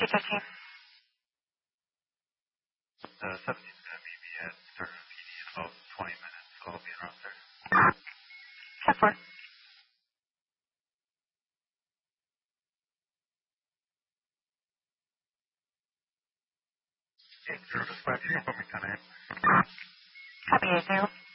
215. 17's going to meet me at Sturgeon PD in about 20 minutes, so I'll be around there. 10-4. Service 5 0, put me 10 8. Copy 80.